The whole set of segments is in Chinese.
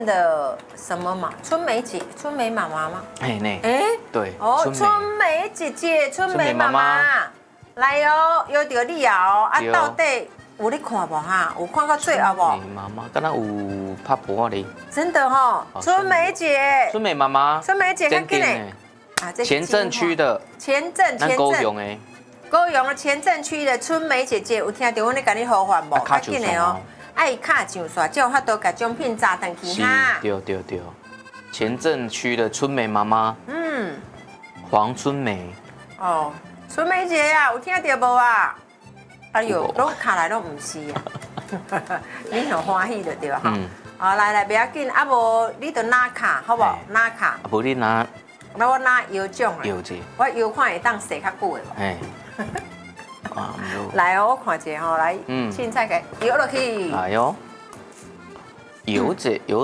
的什么嘛？春梅姐，春梅妈妈吗？ 对哦，春梅姐姐，春梅妈妈，来哦，有到你啊！啊，到底有你看无哈？有看到最后无？ 春梅妈妈，刚刚有拍婆哩。 真的哈，春梅姐， 春梅妈妈， 春梅姐，看紧嘞！ 啊，前镇区的， 前镇， 高雄的， 高雄的前镇区的春梅姐姐，有聽到我咧甲你呼唤无？ 卡紧嘞哦。 爱卡上刷，才有法度甲奖品砸登去哈。 对，前镇区的春梅妈妈，黄春梅。哦， 春梅姐啊，有听到无啊？哎呦，拢卡来拢唔是啊，你很欢喜的对吧？好，来，不要紧，啊无你就拿卡好不好？拿卡。 啊无你拿。 那我拿邮奖啊。 邮钱。 我邮款会当洗较久的。哎。来哦，我看一下吼，来，凊彩给摇落去。 来哦，摇者。摇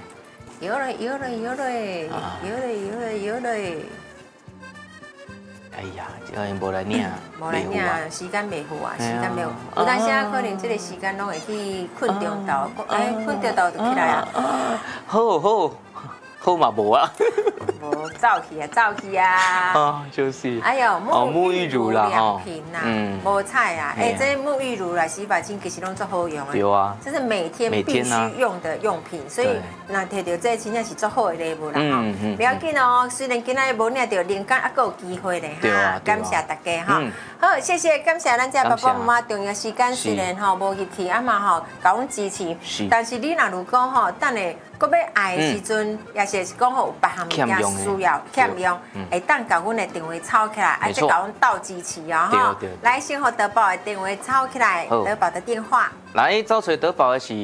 嘞。哎呀，无来领， 无来领，时间袂赴啊，时间袂赴。有当时啊，可能这个时间拢会去困中昼，困着昼就起来啊。 好嘛无啊。 无走去啊！ 啊，就是。 哎呦， 沐浴乳啦， 良品呐，无菜啊！这沐浴乳啦、洗发精其实拢做好用的。 有啊。 这是每天必须用的用品，所以那摕到这真正是做好的礼物啦哈。不要紧哦，虽然今仔无领到，灵感还有机会咧哈。感谢大家哈。好，谢谢，感谢咱这爸爸妈妈重要时间虽然吼无入去，啊嘛吼甲阮支持，但是你若如果吼等下搁要爱的时阵，也是讲吼有别项物件需要欠用，会当甲阮的电话抄起来，啊再甲阮斗支持哦吼。来，先互德宝的电话抄起来，德宝的电话。 来找找德宝的是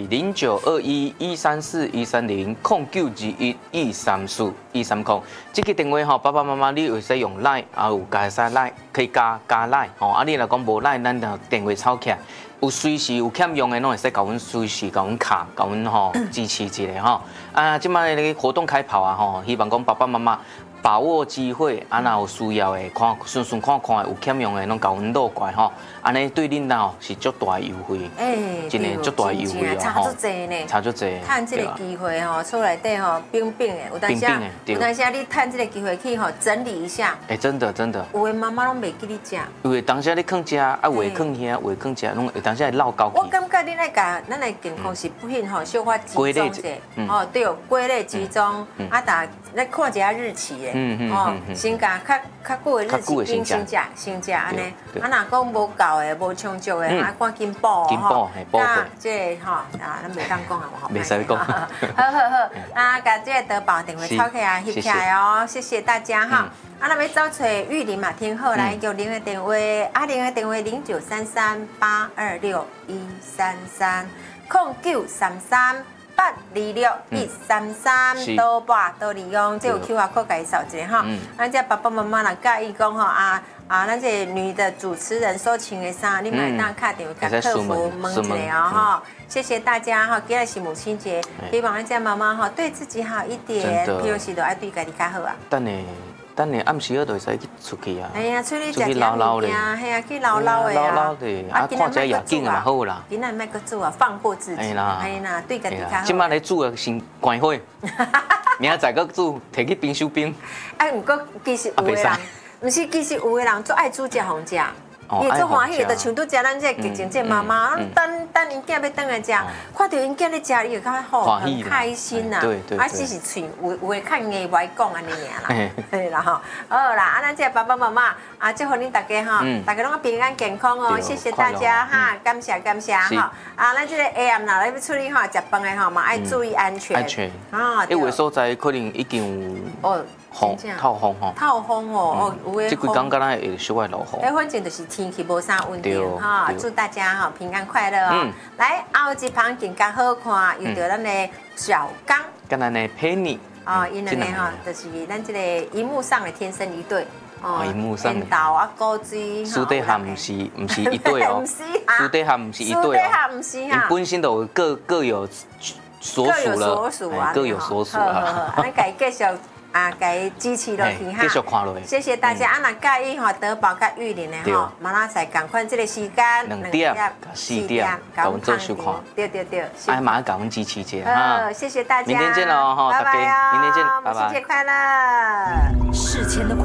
0921-134-130，0921-134-130。这个电话吼，爸爸妈妈你有使用 Line， 也有加使 Line， 可以加 Line 吼。啊，你若讲无 Line， 咱就电话抄起来。有随时有欠用的，拢会使甲阮随时甲阮卡，甲阮吼支持一下吼。啊，即摆个活动开跑啊吼，希望讲爸爸妈妈把握机会，啊，若有需要的，看顺看看有欠用的，拢甲阮落过吼。安尼对恁吼是足大优惠，真的足大优惠哦， 差足济呢， 差足济。 趁这个机会吼，厝内底吼冰冰的，有当时你趁这个机会去吼整理一下。 真的。 有的妈妈拢袂记你食， 有的当时你囥食，啊，话囥遐，话囥食，拢有当时会落高。 我感觉你来甲咱的健康食品吼，小可集中者，哦对，归类集中，啊，大来看一下日期的，哦，先甲较久的日期先食安尼，啊，若讲无够。无充足的，啊，赶紧补吼，啊，这吼啊，咱袂当讲啊， 袂使讲。 好，啊，甲这个德宝电话抄起来，翕起来哦，谢谢大家哈。啊，咱要找找玉林嘛，天后来有0的电话，啊0的电话0933826133，0933826133，多把多利用，这有 QR code 介绍一下哈。咱这爸爸妈妈若介意讲吼咱这女的主持人所穿的衫，你买当打电话给客服问一下哦哈。谢谢大家哈，今日是母亲节，希望咱家妈妈哈对自己好一点，平时都爱对家己较好啊。 等下暗时就会使去出去啊。 哎呀，出去食捞捞的，嘿啊，去捞捞的啊。 啊，看一下夜景嘛好啦。 今仔莫搁煮啊，放过自己。哎啦，对家己较好。 今仔咧煮的先关火，明仔搁煮，摕去冰箱冰。 哎，不过其实有的人。毋是，其实有的人做爱煮食红食，伊做欢喜，就像拄食咱这剧情这妈妈，等因囝要倒来食，看到因囝咧食，伊就较好，很开心呐。对，啊，只是嘴有诶较硬话讲安尼尔啦，对啦吼。好啦，啊，咱这爸爸妈妈啊，祝福恁大家哈，大家拢平安健康哦，谢谢大家哈，感谢哈。啊，咱这个 AM 啦，要出去哈食饭的哈嘛，爱注意安全。啊， 有的所在可能已经有风透风吼， 透风哦，有诶。 这几天敢若会小爱落雨。 反正就是天气无啥稳定哈，祝大家哈平安快乐哦。来，后一旁更加好看，有着咱的小刚， 跟咱的 Penny 哦，因两个哈，就是咱这个荧幕上的天生一对。 哦，荧幕上。 天道啊，高追。 私底下不是一对哦，私底下不是一对哦，因本身都各有所属了，各有所属啊。 咱家继续。 给支持落去哈。 继续看落去。 谢谢大家，若介意吼德宝甲玉林的吼，马拉赛赶快这个时间 2点、4点，甲阮做收看。 对对对。 哎，马上甲阮支持一下哈。 谢谢大家。 明天见喽哈，大家，明天见，拜拜。 母亲节快乐。事前的。